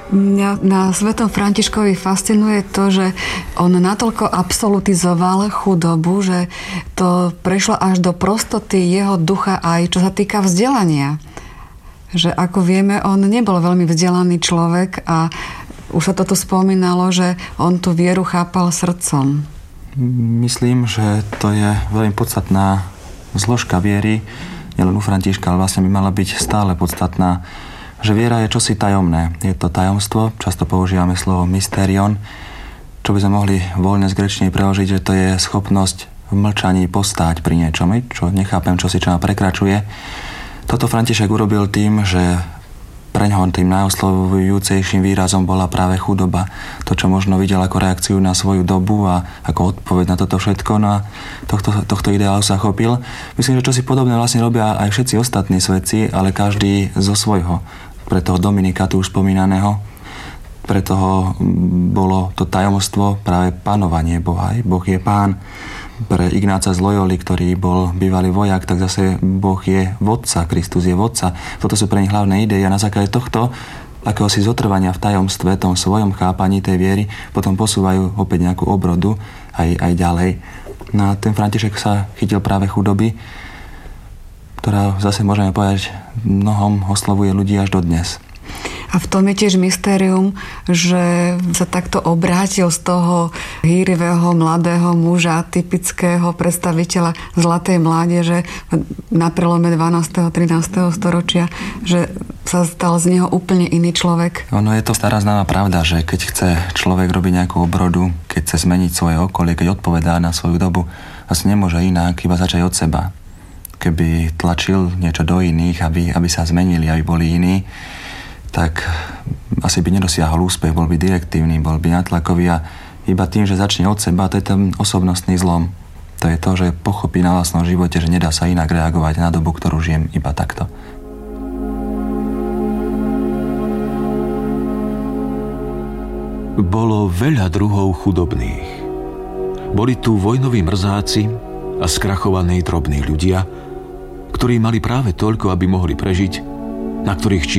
Mňa na svetom Františkovi fascinuje to, že on natoľko absolutizoval chudobu, že to prešlo až do prostoty jeho ducha aj čo sa týka vzdelania. Že ako vieme, on nebol veľmi vzdelaný človek a už sa toto spomínalo, že on tú vieru chápal srdcom. Myslím, že to je veľmi podstatná zložka viery, nielen u Františka, ale vlastne by mala byť stále podstatná, že viera je čosi tajomné. Je to tajomstvo, často používame slovo mysterion, čo by sme mohli voľne z gréčtiny preložiť, že to je schopnosť v mlčaní postáť pri niečom, čo nechápem, čo ma prekračuje. Toto František urobil tým, že preňho tým najoslovujúcejším výrazom bola práve chudoba. To, čo možno videl ako reakciu na svoju dobu a ako odpoveď na toto všetko, no a tohto ideálu sa chopil. Myslím, že čosi podobné vlastne robia aj všetci ostatní svetci, ale každý zo svojho. Pre toho Dominika tu už spomínaného, pre toho bolo to tajomstvo práve panovanie Boha. Boh je pán. Pre Ignáca z Loyoli, ktorý bol bývalý vojak, tak zase Boh je vodca, Kristus je vodca. Toto sú pre nich hlavné idei a na základe tohto akéhosi zotrvania v tajomstve, tom svojom chápaní tej viery, potom posúvajú opäť nejakú obrodu aj ďalej. No a ten František sa chytil práve chudoby, ktorá zase môžeme povedať mnohom oslovuje ľudí až dodnes. A v tom je tiež mystérium, že sa takto obrátil z toho hýrivého mladého muža, typického predstaviteľa zlatej mládeže na prelome 12. a 13. storočia, že sa stal z neho úplne iný človek. Ono je to stará známa pravda, že keď chce človek robiť nejakú obrodu, keď chce zmeniť svoje okolie, keď odpovedá na svoju dobu, asi nemôže inak, iba začať od seba. Keby tlačil niečo do iných, aby sa zmenili, aby boli iní, tak asi by nedosiahol úspech, bol by direktívny, bol by natlakový a iba tým, že začne od seba, to je ten osobnostný zlom. To je to, že pochopí na vlastnom živote, že nedá sa inak reagovať na dobu, ktorú žijem iba takto. Bolo veľa druhov chudobných. Boli tu vojnoví mrzáci a skrachovaní drobní ľudia, ktorí mali práve toľko, aby mohli prežiť, na ktorých